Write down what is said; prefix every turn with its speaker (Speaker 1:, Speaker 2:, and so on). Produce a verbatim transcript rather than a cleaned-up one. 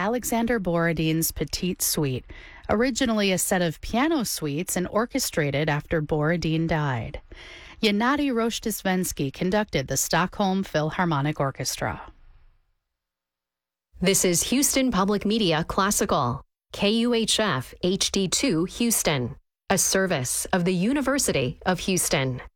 Speaker 1: Alexander Borodin's Petite Suite, originally a set of piano suites and orchestrated after Borodin died. Yennady Rozhdestvensky conducted the Stockholm Philharmonic Orchestra.
Speaker 2: This is Houston Public Media Classical, K U H F H D two Houston, a service of the University of Houston.